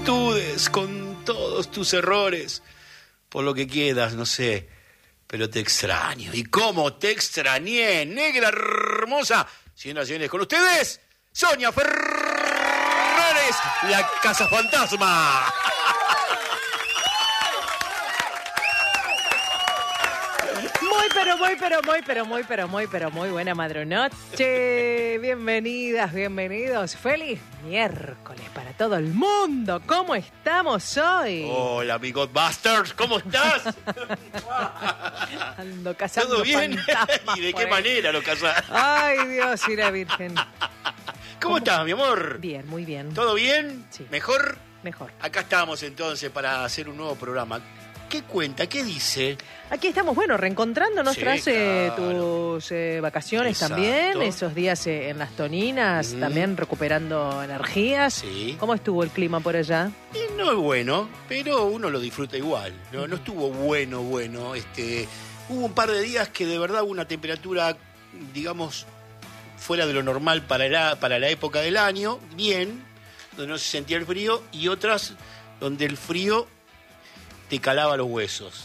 con todos tus errores, por lo que quieras, no sé, pero te extraño. ¿Y cómo te extrañé, negra hermosa? Señoras y señores, con ustedes, Sonia Ferrares, la Casa Fantasma. Muy buena madrunoche. Bienvenidas, bienvenidos. Feliz miércoles para todo el mundo. ¿Cómo estamos hoy? Hola, mi Godbusters, ¿cómo estás? Ando cazando ¿Todo bien? fantasmas. ¿Y de qué manera lo cazás? Ay, Dios y la Virgen. ¿Cómo estás, mi amor? Bien, muy bien. ¿Todo bien? Sí. ¿Mejor? Mejor. Acá estamos entonces para hacer un nuevo programa. ¿Qué cuenta? ¿Qué dice? Aquí estamos, bueno, reencontrándonos Sí, tras claro. tus vacaciones. Exacto. También, esos días en las Toninas, también recuperando energías. Sí. ¿Cómo estuvo el clima por allá? Y no es bueno, pero uno lo disfruta igual. No estuvo bueno. Hubo un par de días que de verdad hubo una temperatura, digamos, fuera de lo normal para la época del año, bien, donde no se sentía el frío, y otras donde el frío te calaba los huesos,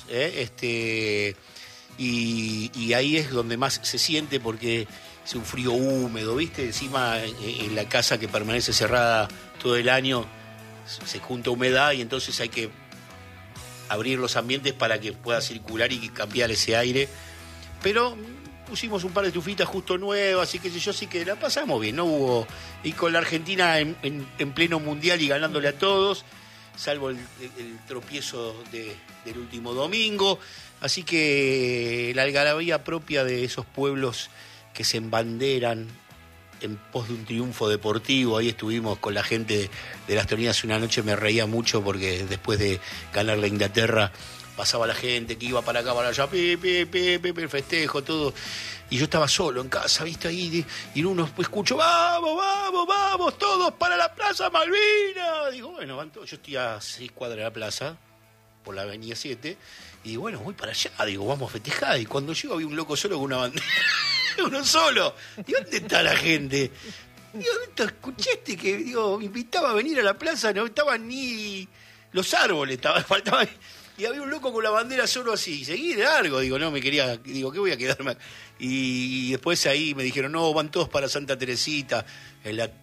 y ahí es donde más se siente, porque es un frío húmedo, ¿viste? Encima en la casa que permanece cerrada todo el año se junta humedad, y entonces hay que abrir los ambientes para que pueda circular y cambiar ese aire. Pero pusimos un par de estufitas justo nuevas, y qué sé yo, así que la pasamos bien, no hubo... Y con la Argentina en pleno mundial y ganándole a todos, salvo el tropiezo del último domingo. Así que la algarabía propia de esos pueblos que se embanderan en pos de un triunfo deportivo. Ahí estuvimos con la gente de las Toninas una noche, me reía mucho porque después de ganar la Inglaterra pasaba la gente que iba para acá, para allá, el festejo, todo. Y yo estaba solo en casa, ¿viste? Ahí, y uno escucho, vamos, todos para la Plaza Malvinas. Digo, bueno, van todos. Yo estoy a 6 cuadras de la plaza, por la avenida 7, y digo, bueno, voy para allá, digo, vamos a festejar. Y cuando llego había un loco solo con una bandera, uno solo. ¿Y dónde está la gente? Digo, ¿escuchaste que me invitaba a venir a la plaza? No estaban ni los árboles, faltaban... Y había un loco con la bandera solo así, seguí de largo, digo, no, ¿qué voy a quedarme? Y después ahí me dijeron, no, van todos para Santa Teresita, en la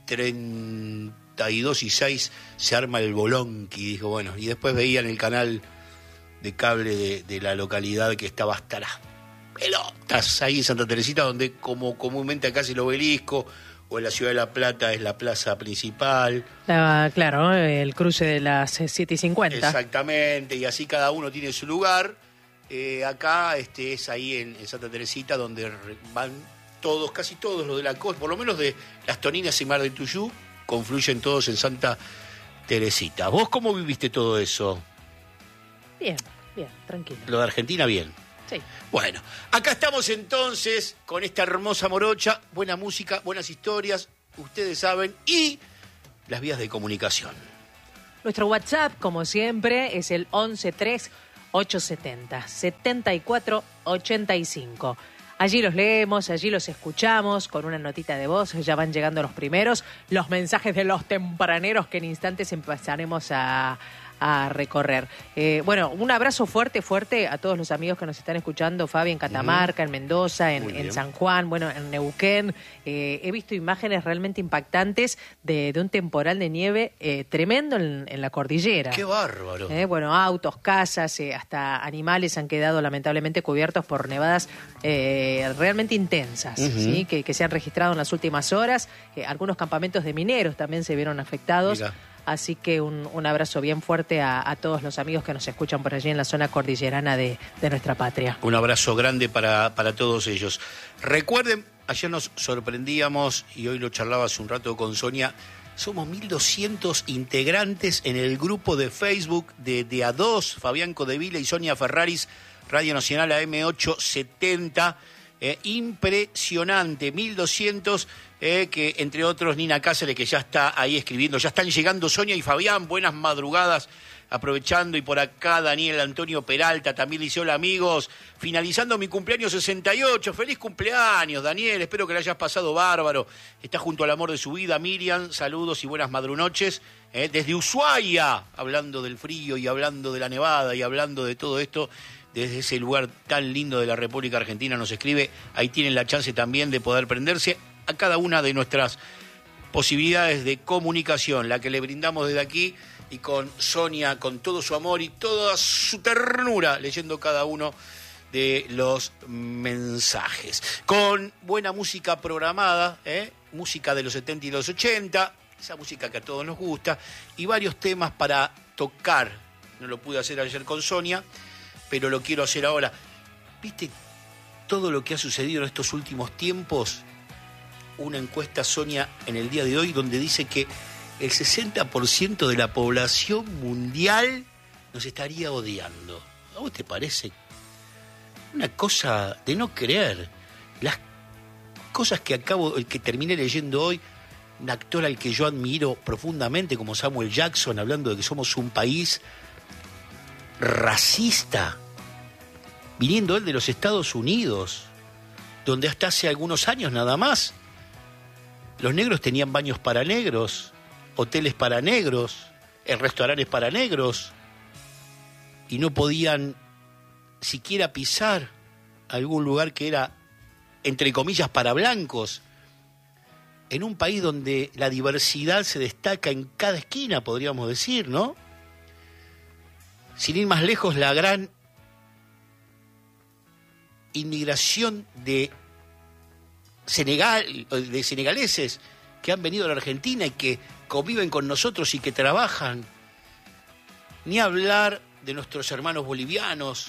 32 y 6 se arma el bolonqui, dijo, bueno, y después veían el canal de cable de la localidad que estaba hasta las pelotas ahí en Santa Teresita, donde como comúnmente acá es el Obelisco, o en la Ciudad de La Plata es la plaza principal. Claro, el cruce de las 7:50. Exactamente, y así cada uno tiene su lugar. Acá es ahí en Santa Teresita, donde van todos, casi todos los de la costa, por lo menos de las Toninas y Mar del Tuyú, confluyen todos en Santa Teresita. ¿Vos cómo viviste todo eso? Bien, tranquilo. Lo de Argentina, bien. Sí. Bueno, acá estamos entonces con esta hermosa morocha, buena música, buenas historias, ustedes saben, y las vías de comunicación. Nuestro WhatsApp, como siempre, es el 113870-7485. Allí los leemos, allí los escuchamos con una notita de voz. Ya van llegando los primeros, los mensajes de los tempraneros que en instantes empezaremos a recorrer. Bueno, un abrazo fuerte a todos los amigos que nos están escuchando, Fabi, en Catamarca, en Mendoza, en San Juan, bueno, en Neuquén. He visto imágenes realmente impactantes de un temporal de nieve tremendo en la cordillera. ¡Qué bárbaro! Bueno, autos, casas, hasta animales han quedado lamentablemente cubiertos por nevadas realmente intensas, ¿sí? que se han registrado en las últimas horas. Algunos campamentos de mineros también se vieron afectados. Mira. Así que un abrazo bien fuerte a todos los amigos que nos escuchan por allí en la zona cordillerana de nuestra patria. Un abrazo grande para todos ellos. Recuerden, ayer nos sorprendíamos, y hoy lo charlaba hace un rato con Sonia, somos 1.200 integrantes en el grupo de Facebook de A2, Fabián Codevila y Sonia Ferraris, Radio Nacional AM870. Impresionante, 1.200, que entre otros Nina Cáceres, que ya está ahí escribiendo, ya están llegando Sonia y Fabián, buenas madrugadas aprovechando, y por acá Daniel Antonio Peralta también dice: hola amigos, finalizando mi cumpleaños 68, feliz cumpleaños Daniel, espero que le hayas pasado bárbaro, está junto al amor de su vida. Miriam, saludos y buenas madrunoches, desde Ushuaia, hablando del frío y hablando de la nevada y hablando de todo esto, desde ese lugar tan lindo de la República Argentina nos escribe. Ahí tienen la chance también de poder prenderse a cada una de nuestras posibilidades de comunicación, la que le brindamos desde aquí, y con Sonia, con todo su amor y toda su ternura, leyendo cada uno de los mensajes. Con buena música programada, música de los 70 y los 80, esa música que a todos nos gusta, y varios temas para tocar. No lo pude hacer ayer con Sonia, pero lo quiero hacer ahora. ¿Viste todo lo que ha sucedido en estos últimos tiempos? Una encuesta, Sonia, en el día de hoy, donde dice que el 60% de la población mundial nos estaría odiando. ¿A vos te parece? Una cosa de no creer. Las cosas que terminé leyendo hoy, un actor al que yo admiro profundamente, como Samuel Jackson, hablando de que somos un país racista, viniendo él de los Estados Unidos, donde hasta hace algunos años nada más los negros tenían baños para negros, hoteles para negros, restaurantes para negros, y no podían siquiera pisar algún lugar que era, entre comillas, para blancos, en un país donde la diversidad se destaca en cada esquina, podríamos decir, ¿no? Sin ir más lejos, la gran inmigración de senegaleses que han venido a la Argentina y que conviven con nosotros y que trabajan. Ni hablar de nuestros hermanos bolivianos,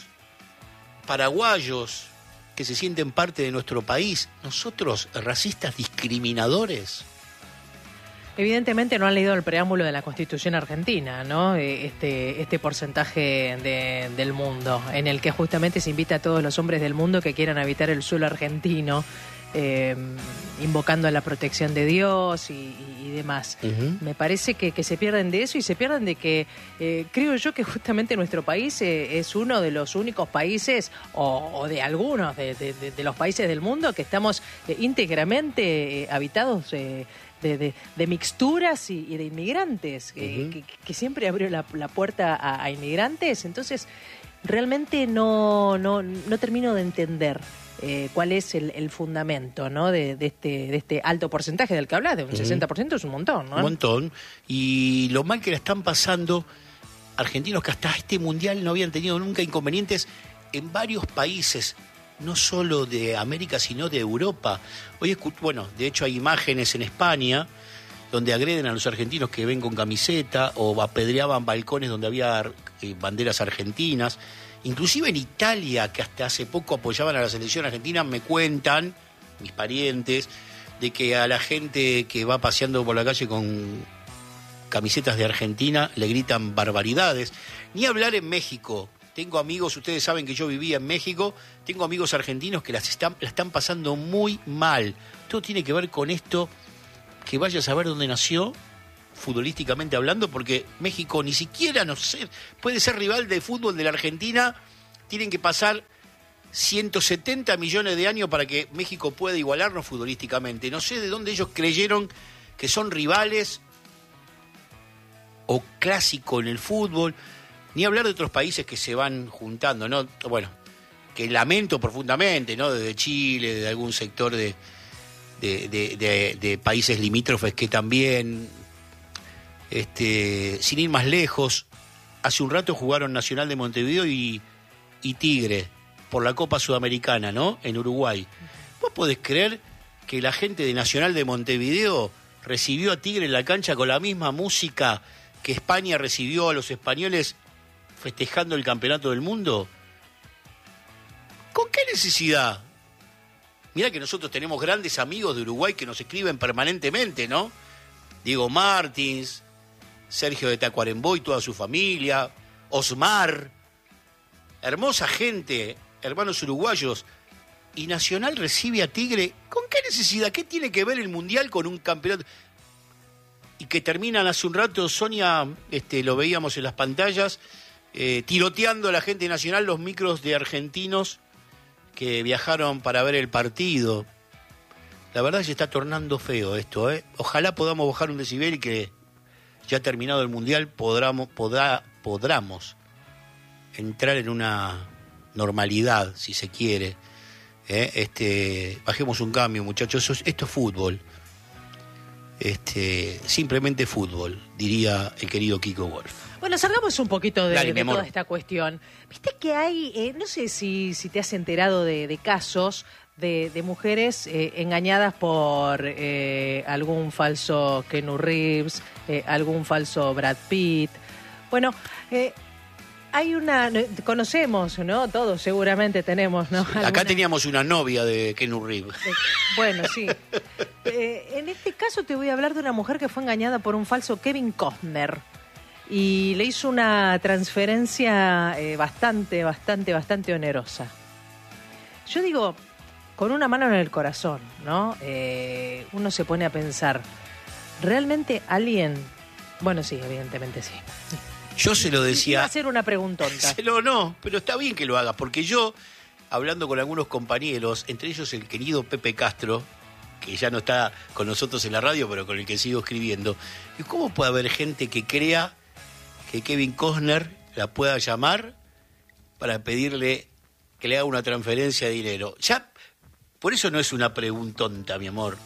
paraguayos, que se sienten parte de nuestro país. Nosotros, racistas discriminadores. Evidentemente no han leído el preámbulo de la Constitución argentina, ¿no? Este porcentaje del mundo, en el que justamente se invita a todos los hombres del mundo que quieran habitar el suelo argentino, invocando a la protección de Dios y demás. Uh-huh. Me parece que se pierden de eso, y se pierden de que creo yo que justamente nuestro país es uno de los únicos países, o de algunos de los países del mundo, que estamos íntegramente habitados de mixturas y de inmigrantes, uh-huh, que siempre abrió la puerta a inmigrantes. Entonces realmente no termino de entender cuál es el fundamento, ¿no? de este alto porcentaje del que hablas, de un 60% es un montón, ¿no? Un montón. Y lo mal que la están pasando argentinos que hasta este mundial no habían tenido nunca inconvenientes en varios países, no solo de América, sino de Europa. Hoy de hecho hay imágenes en España donde agreden a los argentinos que ven con camiseta, o apedreaban balcones donde había banderas argentinas. Inclusive en Italia, que hasta hace poco apoyaban a la selección argentina, me cuentan mis parientes de que a la gente que va paseando por la calle con camisetas de Argentina le gritan barbaridades. Ni hablar en México. Tengo amigos, ustedes saben que yo vivía en México, tengo amigos argentinos que la están pasando muy mal. Todo tiene que ver con esto, que vaya a saber dónde nació, futbolísticamente hablando, porque México ni siquiera, no sé, puede ser rival de fútbol de la Argentina. Tienen que pasar 170 millones de años para que México pueda igualarnos futbolísticamente. No sé de dónde ellos creyeron que son rivales o clásico en el fútbol. Ni hablar de otros países que se van juntando, ¿no? Bueno, que lamento profundamente, ¿no? Desde Chile, de algún sector de países limítrofes que también, sin ir más lejos, hace un rato jugaron Nacional de Montevideo y Tigre por la Copa Sudamericana, ¿no? En Uruguay. ¿Vos podés creer que la gente de Nacional de Montevideo recibió a Tigre en la cancha con la misma música que España recibió a los españoles festejando el campeonato del mundo? ¿Con qué necesidad? Mirá que nosotros tenemos grandes amigos de Uruguay que nos escriben permanentemente, ¿no? Diego Martins, Sergio de Tacuarembó y toda su familia, Osmar, hermosa gente, hermanos uruguayos. Y Nacional recibe a Tigre. ¿Con qué necesidad? ¿Qué tiene que ver el Mundial con un campeonato? y que terminan hace un rato, Sonia, lo veíamos en las pantallas, tiroteando a la gente nacional los micros de argentinos que viajaron para ver el partido. La verdad se está tornando feo esto, ¿eh? Ojalá podamos bajar un decibel y que ya terminado el Mundial podamos entrar en una normalidad, si se quiere. Bajemos un cambio, muchachos. Esto es fútbol. Simplemente fútbol, diría el querido Kiko Wolf. Bueno, salgamos un poquito de Dale, toda esta cuestión. Viste que hay, no sé si te has enterado de casos de mujeres engañadas por algún falso Keanu Reeves, algún falso Brad Pitt. Bueno, hay conocemos, ¿no? Todos seguramente tenemos, ¿no? Sí, acá teníamos una novia de Keanu Reeves. Bueno, sí. En este caso te voy a hablar de una mujer que fue engañada por un falso Kevin Costner y le hizo una transferencia bastante onerosa. Yo digo, con una mano en el corazón, ¿no? Uno se pone a pensar, ¿realmente alguien? Bueno, sí, evidentemente sí. Yo se lo decía... Iba a hacer una preguntonta. No, pero está bien que lo haga, porque yo, hablando con algunos compañeros, entre ellos el querido Pepe Castro, que ya no está con nosotros en la radio, pero con el que sigo escribiendo, ¿y cómo puede haber gente que crea que Kevin Costner la pueda llamar para pedirle que le haga una transferencia de dinero? Ya, por eso no es una preguntonta, mi amor.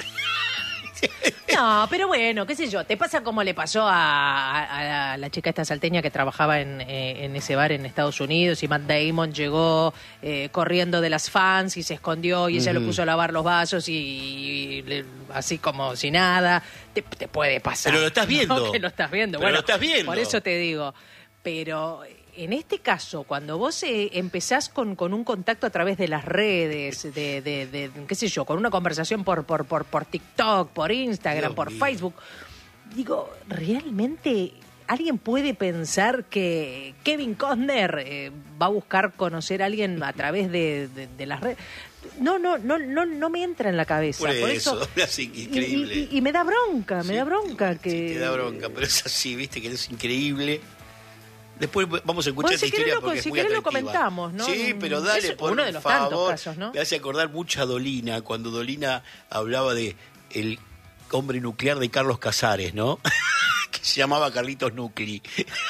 No, pero bueno, qué sé yo, te pasa como le pasó a la chica esta salteña que trabajaba en ese bar en Estados Unidos y Matt Damon llegó corriendo de las fans y se escondió y ella lo puso a lavar los vasos y así como si nada, te puede pasar. Pero lo estás viendo. ¿No? Que lo estás viendo. Pero bueno, lo estás viendo. Por eso te digo, pero... En este caso, cuando vos empezás con un contacto a través de las redes, de qué sé yo, con una conversación por TikTok, por Instagram, Dios por mío. Facebook, digo, ¿realmente alguien puede pensar que Kevin Costner va a buscar conocer a alguien a través de las redes? No me entra en la cabeza. Por eso es increíble. Y me da bronca, Sí, que... Sí, te da bronca, pero es así, viste, que es increíble. Después vamos a escuchar Bueno, esta historia porque es muy querés lo atractiva. comentamos, ¿no? Sí, pero dale, Es por uno de los favor. tantos casos, ¿no? Me hace acordar mucho a Dolina, cuando Dolina hablaba de el hombre nuclear de Carlos Casares, ¿no? Que se llamaba Carlitos Nucli.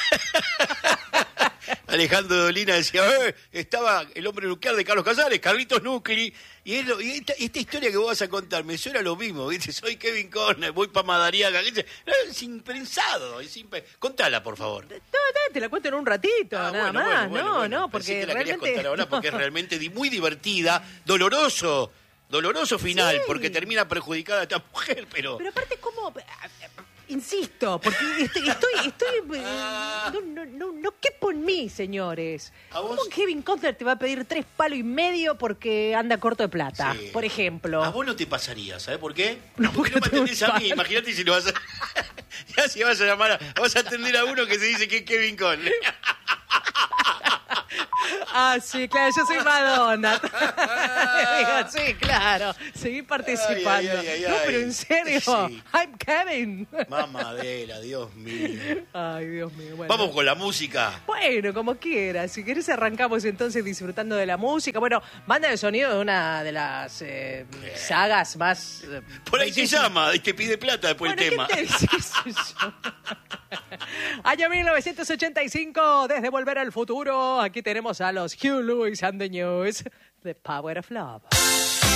Alejandro Dolina decía, estaba el hombre nuclear de Carlos Casares, Carlitos Nucli, y esta historia que vos vas a contar me suena lo mismo, ¿viste? Soy Kevin Costner, voy para Madariaga, ¿viste? Es impensado, contala, por favor. Te la cuento en un ratito, nada más. Bueno, porque pensé que la querías realmente... contar ahora porque es realmente muy divertida, doloroso final, Sí. porque termina perjudicada esta mujer, pero... Pero aparte, ¿cómo...? Insisto, porque estoy no quepo en mí, señores. ¿A vos? ¿Cómo Kevin Costner te va a pedir 3,5 palos porque anda corto de plata, Sí. por ejemplo? A vos no te pasaría, ¿sabes por qué? No, Porque no me porque te atendés a mí, gusta. imagínate si lo vas a... ya si vas a llamar vas a atender a uno que se dice que es Kevin Costner. Ah, sí, claro, yo soy Madonna. Digo, sí, claro, seguí participando. Ay, no, pero en serio, Sí. I'm Kevin. Mamadera, Dios mío. Ay, Dios mío. Bueno. Vamos con la música. Bueno, como quieras. Si querés arrancamos entonces disfrutando de la música. Bueno, banda de sonido de una de las sagas más... Por ahí se llama y te pide plata después el tema. ¿Qué te decís eso? Año 1985, desde Volver al Futuro, aquí tenemos a los Hugh Lewis and the News, The Power of Love.